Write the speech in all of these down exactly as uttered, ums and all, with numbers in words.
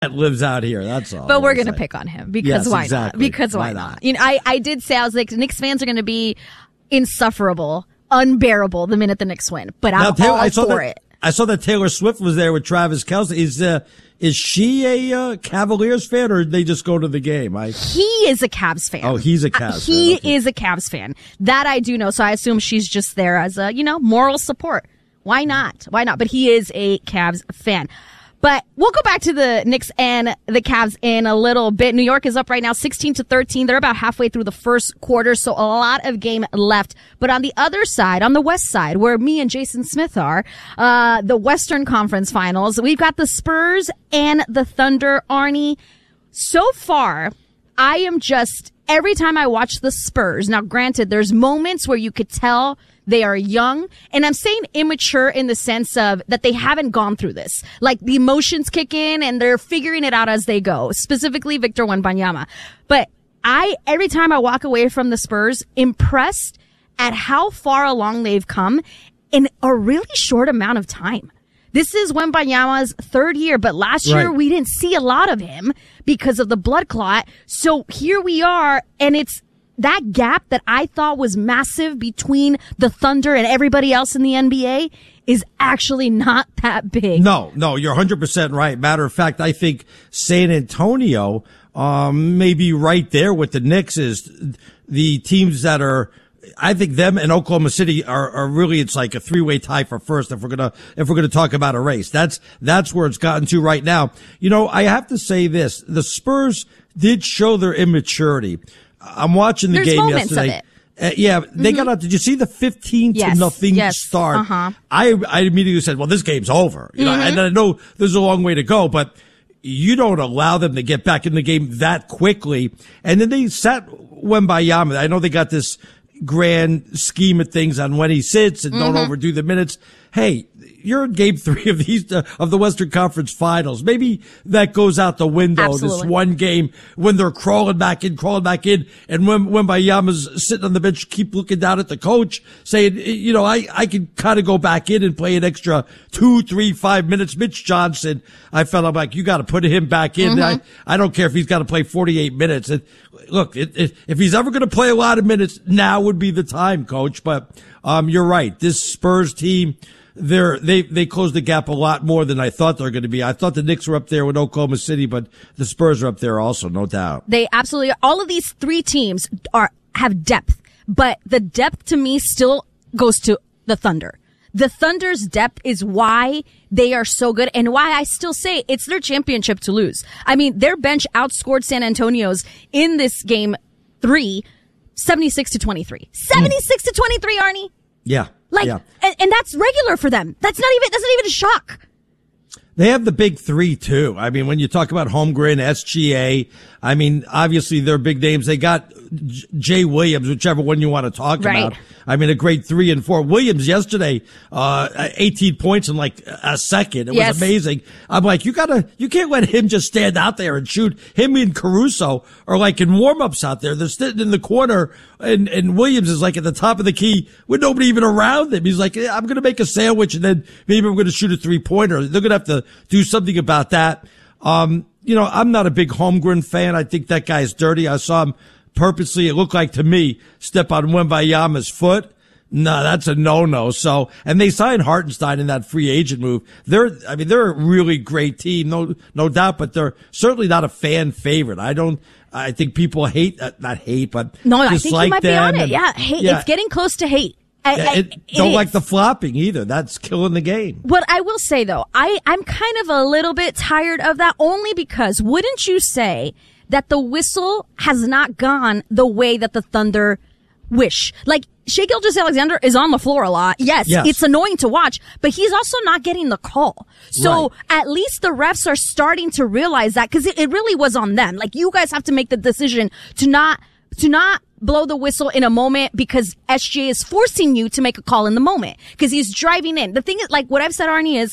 that lives out here. That's all. But we're going to pick on him because yes, why exactly. not? Because why, why not? not? You know, I, I did say, I was like, Knicks fans are going to be insufferable, unbearable the minute the Knicks win. But I'm Taylor, all I saw for that, it. I saw that Taylor Swift was there with Travis Kelce. Is uh, is she a uh, Cavaliers fan, or did they just go to the game? I He is a Cavs fan. Oh, he's a Cavs uh, He fan. Okay. is a Cavs fan. That I do know. So I assume she's just there as a, you know, moral support. Why not? Why not? But he is a Cavs fan. But we'll go back to the Knicks and the Cavs in a little bit. New York is up right now sixteen to thirteen. They're about halfway through the first quarter, so a lot of game left. But on the other side, on the west side, where me and Jason Smith are, uh, the Western Conference Finals, we've got the Spurs and the Thunder. Arnie, so far, I am just, every time I watch the Spurs, now granted, there's moments where you could tell they are young, and I'm saying immature in the sense of that they haven't gone through this. Like the emotions kick in and they're figuring it out as they go, specifically Victor Wembanyama. But I, every time I walk away from the Spurs, impressed at how far along they've come in a really short amount of time. This is Wembanyama's third year, but last year right. we didn't see a lot of him because of the blood clot. So here we are, and it's that gap that I thought was massive between the Thunder and everybody else in the N B A is actually not that big. No, no, you're one hundred percent right. Matter of fact, I think San Antonio um, may be right there with the Knicks is the teams that are, I think them and Oklahoma City are, are really, it's like a three-way tie for first if we're gonna, if we're gonna talk about a race. That's, that's where it's gotten to right now. You know, I have to say this, the Spurs did show their immaturity. I'm watching the There's game moments yesterday. Of it. Uh, yeah, they mm-hmm. got out. Did you see the fifteen yes, to nothing yes, start? Uh-huh. I I immediately said, "Well, this game's over." You know, mm-hmm. and I know there's a long way to go, but you don't allow them to get back in the game that quickly. And then they sat Wembanyama. I know they got this grand scheme of things on when he sits and mm-hmm. don't overdo the minutes. Hey, you're in game three of these, uh, of the Western Conference Finals. Maybe that goes out the window. Absolutely. This one game when they're crawling back in, crawling back in. And when, when Wembanyama's sitting on the bench, keep looking down at the coach saying, you know, I, I can kind of go back in and play an extra two, three, five minutes. Mitch Johnson, I felt I'm like, you got to put him back in. Mm-hmm. I, I don't care if he's got to play forty-eight minutes. And look, it, it, if he's ever going to play a lot of minutes, now would be the time, coach. But, um, you're right. This Spurs team, They're, they, they closed the gap a lot more than I thought they were going to be. I thought the Knicks were up there with Oklahoma City, but the Spurs are up there also, no doubt. They absolutely are. All of these three teams are, have depth, but the depth to me still goes to the Thunder. The Thunder's depth is why they are so good and why I still say it's their championship to lose. I mean, their bench outscored San Antonio's in this game three, seventy-six to twenty-three. seventy-six mm. to twenty-three, Arnie. Yeah. Like, yeah. and, and that's regular for them. That's not even, that's not even a shock. They have the big three too. I mean, when you talk about Holmgren, S G A, I mean, obviously they're big names. They got J- Jay Williams, whichever one you want to talk right. about. I mean, a great three and four. Williams yesterday, uh, eighteen points in like a second. It yes. was amazing. I'm like, you gotta, you can't let him just stand out there and shoot. Him and Caruso are like in warm-ups out there. They're sitting in the corner and, and Williams is like at the top of the key with nobody even around him. He's like, I'm going to make a sandwich and then maybe I'm going to shoot a three-pointer. They're going to have to do something about that. Um, you know, I'm not a big Holmgren fan. I think that guy's dirty. I saw him purposely, it looked like to me, step on Wembanyama's foot. No, that's a no-no. So, and they signed Hartenstein in that free agent move. They're, I mean, they're a really great team, no, no doubt, but they're certainly not a fan favorite. I don't, I think people hate, uh, not hate, but no, I think you might be on it. And, yeah, hate, yeah, it's getting close to hate. I, yeah, I, it, it don't is. like the flopping either. That's killing the game. What I will say though, I, I'm kind of a little bit tired of that only because wouldn't you say that the whistle has not gone the way that the Thunder wish? Like, Shai Gilgeous-Alexander is on the floor a lot. Yes, yes, it's annoying to watch, but he's also not getting the call. So right. at least the refs are starting to realize that because it, it really was on them. Like, you guys have to make the decision to not, to not blow the whistle in a moment because S G A is forcing you to make a call in the moment because he's driving in. The thing is, like what I've said, Arnie, is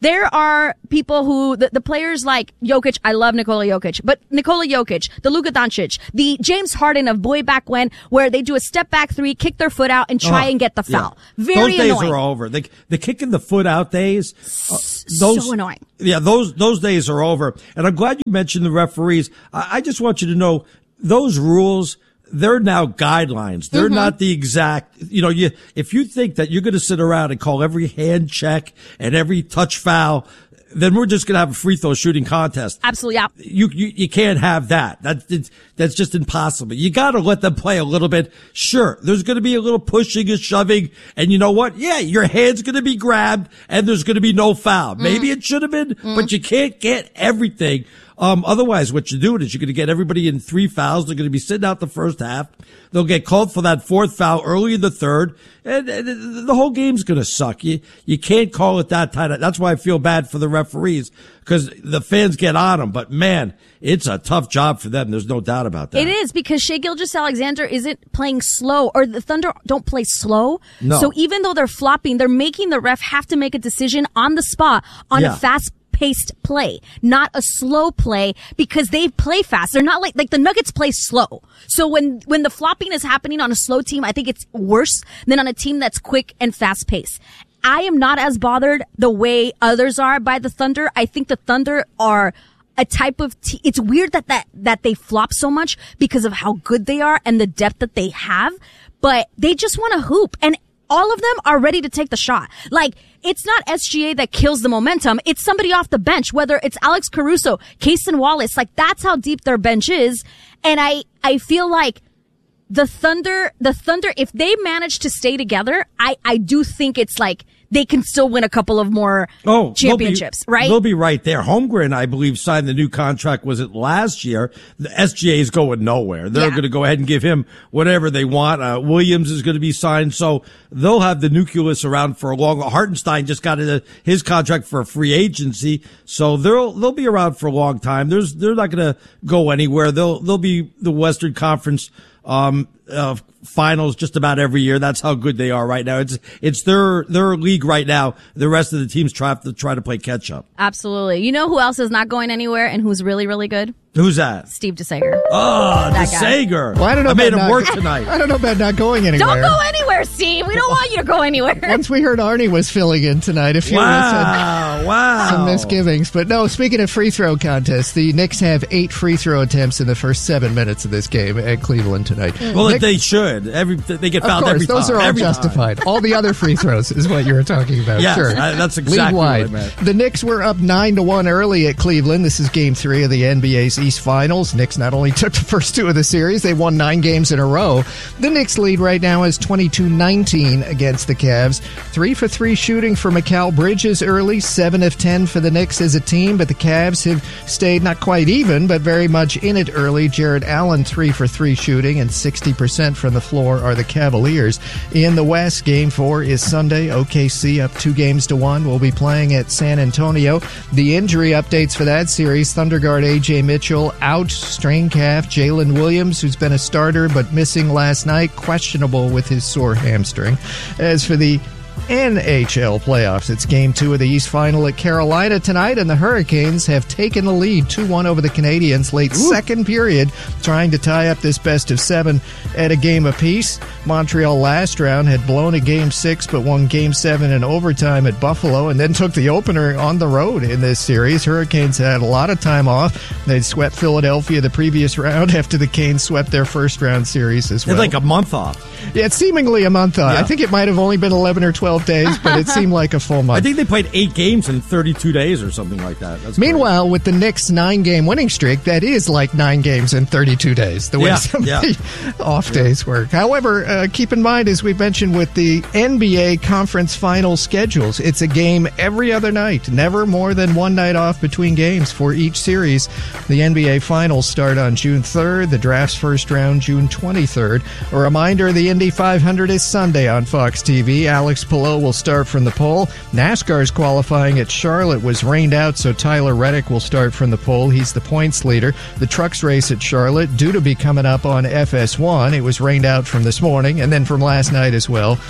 There are people who, the, the players like Jokic, I love Nikola Jokic, but Nikola Jokic, the Luka Doncic, the James Harden of way back when, where they do a step back three, kick their foot out, and try oh, and get the foul. Yeah. Very those days annoying. are over. The, the kicking the foot out days, uh, those, so annoying. Yeah, those those days are over. And I'm glad you mentioned the referees. I, I just want you to know those rules. They're now guidelines. They're mm-hmm. not the exact, you know, you, if you think that you're going to sit around and call every hand check and every touch foul, then we're just going to have a free throw shooting contest. Absolutely. Yeah. You, you, you can't have that. That's, that's just impossible. You got to let them play a little bit. Sure. There's going to be a little pushing and shoving. And you know what? Yeah, your hand's going to be grabbed and there's going to be no foul. Mm. Maybe it should have been, mm. but you can't get everything. Um, otherwise, what you're doing is you're going to get everybody in three fouls. They're going to be sitting out the first half. They'll get called for that fourth foul early in the third, and, and the whole game's going to suck. You you can't call it that tight. That's why I feel bad for the referees, because the fans get on them. But man, it's a tough job for them. There's no doubt about that. It is, because Shai Gilgeous-Alexander isn't playing slow, or the Thunder don't play slow. No. So even though they're flopping, they're making the ref have to make a decision on the spot on yeah. a fast paced play, not a slow play, because they play fast. They're not like, like the Nuggets play slow. So when, when the flopping is happening on a slow team, I think it's worse than on a team that's quick and fast paced. I am not as bothered the way others are by the Thunder. I think the Thunder are a type of te- it's weird that, that, that they flop so much because of how good they are and the depth that they have, but they just want to hoop. And all of them are ready to take the shot. Like, it's not S G A that kills the momentum. It's somebody off the bench, whether it's Alex Caruso, Cason Wallace. Like, that's how deep their bench is. And I, I feel like the Thunder, the Thunder, if they manage to stay together, I, I do think it's like they can still win a couple of more oh, championships, they'll be, right? They'll be right there. Holmgren, I believe, signed the new contract, was it last year? The S G A is going nowhere. They're yeah. going to go ahead and give him whatever they want. Uh, Williams is going to be signed, so they'll have the nucleus around for a long. Hartenstein just got a, his contract for a free agency, so they'll they'll be around for a long time. There's they're not going to go anywhere. They'll they'll be the Western Conference um uh, finals just about every year. That's how good they are right now. It's it's their their league right now. The rest of the teams try to try to play catch up. Absolutely. You know who else is not going anywhere and who's really really good? Who's that? Steve DeSager. Oh, DeSager. Well, I don't know. I made him not, work tonight. I don't know about not going anywhere. Don't go anywhere, Steve. We don't want you to go anywhere. Once we heard Arnie was filling in tonight, a few wow, of us had wow. some misgivings. But no, speaking of free throw contests, the Knicks have eight free throw attempts in the first seven minutes of this game at Cleveland tonight. Well, Nick, they should. Every They get fouled every time. Those are all every justified. Time. All the other free throws is what you were talking about. Yes, sure. I, that's exactly what I meant. The Knicks were up nine to one early at Cleveland. This is game three of the N B A's East Finals. Knicks not only took the first two of the series, they won nine games in a row. The Knicks lead right now is twenty-two nineteen against the Cavs. Three for three shooting for Mikal Bridges early, seven of ten for the Knicks as a team, but the Cavs have stayed not quite even, but very much in it early. Jared Allen, three for three shooting, and sixty percent from the floor are the Cavaliers. In the West, game four is Sunday. O K C up two games to one. We'll be playing at San Antonio. The injury updates for that series: Thunder guard A J Mitchell out, strain calf. Jalen Williams, who's been a starter but missing last night, questionable with his sore hamstring. As for the N H L playoffs, it's game two of the East Final at Carolina tonight, and the Hurricanes have taken the lead two one over the Canadiens late Ooh. second period, trying to tie up this best of seven at a game apiece. Montreal last round had blown a game six but won game seven in overtime at Buffalo, and then took the opener on the road in this series. Hurricanes had a lot of time off. They'd swept Philadelphia the previous round after the Canes swept their first round series as well. It's like a month off. Yeah, it's seemingly a month off. Yeah. I think it might have only been eleven or twelve days, but it seemed like a full month. I think they played eight games in thirty-two days or something like that. That's Meanwhile, crazy. With the Knicks' nine-game winning streak, that is like nine games in thirty-two days, the way yeah, some yeah. of the off days work. However, uh, keep in mind, as we mentioned with the N B A conference final schedules, it's a game every other night, never more than one night off between games for each series. The N B A finals start on June third, the draft's first round June twenty-third. A reminder, the Indy five hundred is Sunday on Fox T V. Alex Palou will start from the pole. NASCAR's qualifying at Charlotte was rained out, so Tyler Reddick will start from the pole. He's the points leader. The trucks race at Charlotte, due to be coming up on F S one. It was rained out from this morning and then from last night as well.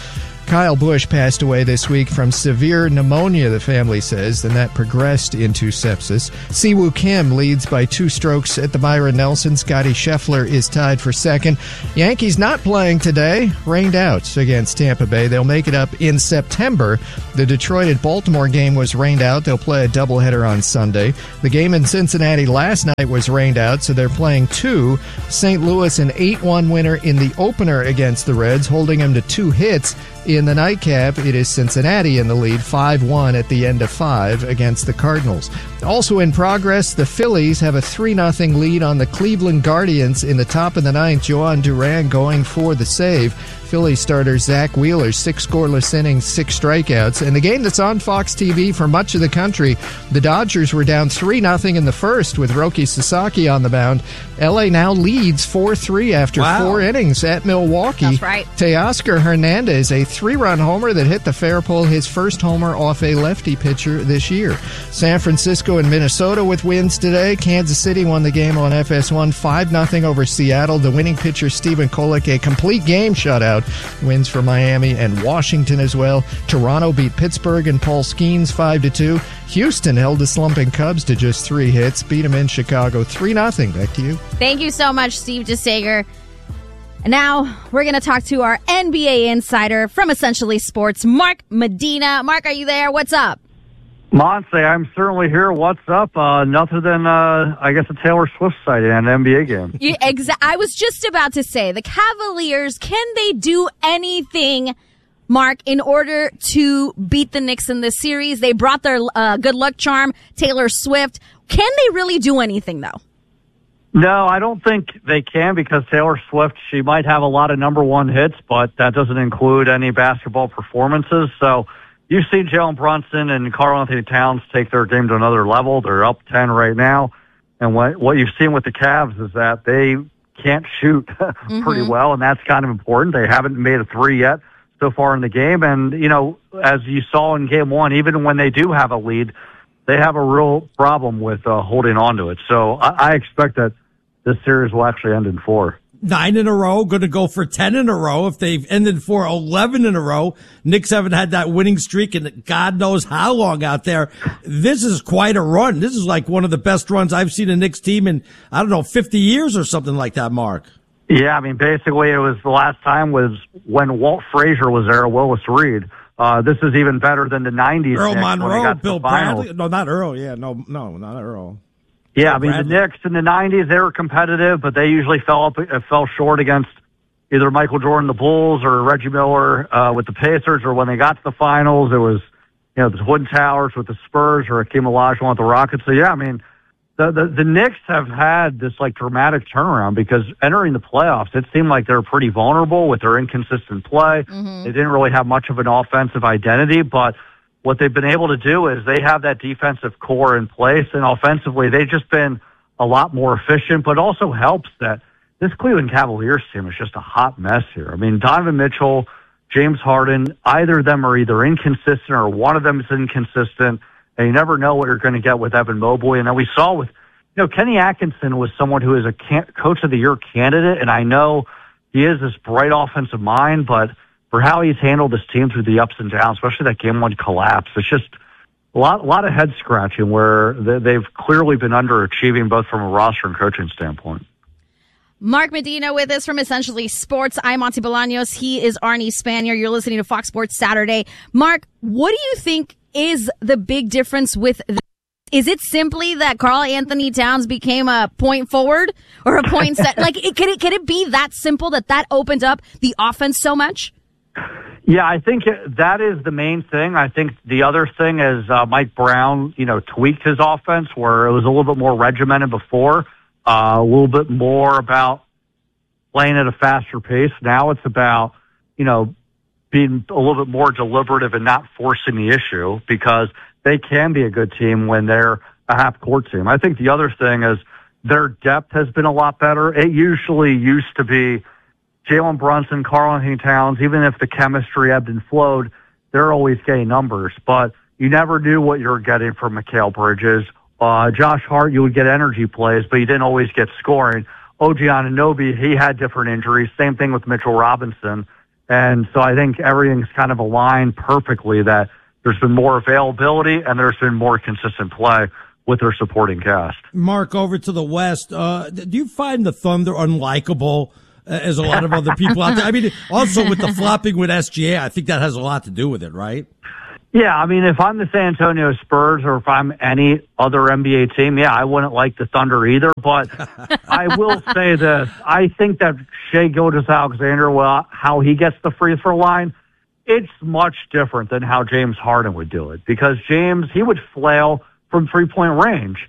Kyle Busch passed away this week from severe pneumonia, the family says, and that progressed into sepsis. Siwoo Kim leads by two strokes at the Byron Nelson. Scotty Scheffler is tied for second. Yankees not playing today, rained out against Tampa Bay. They'll make it up in September. The Detroit at Baltimore game was rained out. They'll play a doubleheader on Sunday. The game in Cincinnati last night was rained out, so they're playing two. Saint Louis an eight one winner in the opener against the Reds, holding them to two hits. In the nightcap, it is Cincinnati in the lead, five one at the end of five against the Cardinals. Also in progress, the Phillies have a three nothing lead on the Cleveland Guardians in the top of the ninth. Joan Duran going for the save. Phillies starter Zach Wheeler, six scoreless innings, six strikeouts. And the game that's on Fox T V for much of the country, the Dodgers were down three nothing in the first with Roki Sasaki on the mound. L A now leads four three after wow. four innings at Milwaukee. That's right. Teoscar Hernandez, a three-run homer that hit the fair pole, his first homer off a lefty pitcher this year. San Francisco and Minnesota with wins today. Kansas City won the game on F S one five nothing over Seattle. The winning pitcher, Stephen Kolek, a complete game shutout. Wins for Miami and Washington as well. Toronto beat Pittsburgh and Paul Skeens five to two. Houston held the slumping Cubs to just three hits. Beat them in Chicago three nothing. Back to you. Thank you so much, Steve DeSager. And now we're going to talk to our N B A insider from Essentially Sports, Mark Medina. Mark, are you there? What's up? Monse, I'm certainly here. What's up? Uh, nothing than, uh, I guess, a Taylor Swift sighting at an N B A game. You, exa- I was just about to say, the Cavaliers, can they do anything, Mark, in order to beat the Knicks in this series? They brought their uh, good luck charm, Taylor Swift. Can they really do anything, though? No, I don't think they can because Taylor Swift, she might have a lot of number one hits, but that doesn't include any basketball performances. So you've seen Jalen Brunson and Karl Anthony Towns take their game to another level. They're up ten right now. And what, what you've seen with the Cavs is that they can't shoot mm-hmm. pretty well, and that's kind of important. They haven't made a three yet so far in the game. And, you know, as you saw in game one, even when they do have a lead, they have a real problem with uh, holding on to it. So I, I expect that this series will actually end in four. Nine in a row, going to go for ten in a row. If they've ended for eleven in a row, Knicks haven't had that winning streak in God knows how long out there. This is quite a run. This is like one of the best runs I've seen a Knicks team in, I don't know, fifty years or something like that, Mark. Yeah, I mean, basically it was the last time was when Walt Frazier was there, Willis Reed. Uh, this is even better than the nineties. Earl Knicks Monroe, Bill Bradley. No, not Earl. Yeah, no, no, not Earl. Yeah, I mean, the Knicks in the nineties, they were competitive, but they usually fell up, uh, fell short against either Michael Jordan, the Bulls, or Reggie Miller uh, with the Pacers, or when they got to the finals, it was, you know, the Twin Towers with the Spurs or Hakeem Olajuwon with the Rockets. So, yeah, I mean, the, the, the Knicks have had this, like, dramatic turnaround because entering the playoffs, it seemed like they were pretty vulnerable with their inconsistent play. Mm-hmm. They didn't really have much of an offensive identity, but what they've been able to do is they have that defensive core in place, and offensively they've just been a lot more efficient, but also helps that this Cleveland Cavaliers team is just a hot mess here. I mean, Donovan Mitchell, James Harden, either of them are either inconsistent or one of them is inconsistent, and you never know what you're going to get with Evan Mobley. And then we saw with, you know, Kenny Atkinson was someone who is a can- Coach of the Year candidate, and I know he is this bright offensive mind, but for how he's handled this team through the ups and downs, especially that game one collapse. It's just a lot, a lot of head scratching where they've clearly been underachieving both from a roster and coaching standpoint. Mark Medina with us from Essentially Sports. I'm Monty Bolaños. He is Arnie Spanier. You're listening to Fox Sports Saturday. Mark, what do you think is the big difference with this? Is it simply that Karl Anthony Towns became a point forward or a point set? Like, it, can it, can it be that simple that that opened up the offense so much? Yeah, I think that is the main thing. I think the other thing is uh, Mike Brown, you know, tweaked his offense where it was a little bit more regimented before, uh, a little bit more about playing at a faster pace. Now it's about, you know, being a little bit more deliberative and not forcing the issue because they can be a good team when they're a half-court team. I think the other thing is their depth has been a lot better. It usually used to be Jalen Brunson, Karl Anthony Towns, even if the chemistry ebbed and flowed, they're always getting numbers. But you never knew what you were getting from Mikal Bridges. Uh, Josh Hart, you would get energy plays, but you didn't always get scoring. O G Anunoby, he had different injuries. Same thing with Mitchell Robinson. And so I think everything's kind of aligned perfectly that there's been more availability and there's been more consistent play with their supporting cast. Mark, over to the West, uh, do you find the Thunder unlikable uh, as a lot of other people out there? I mean, also with the flopping with S G A, I think that has a lot to do with it, right? Yeah, I mean, if I'm the San Antonio Spurs or if I'm any other N B A team, yeah, I wouldn't like the Thunder either. But I will say this. I think that Shai Gilgeous-Alexander, well, how he gets the free throw line, it's much different than how James Harden would do it. Because James, he would flail from three-point range.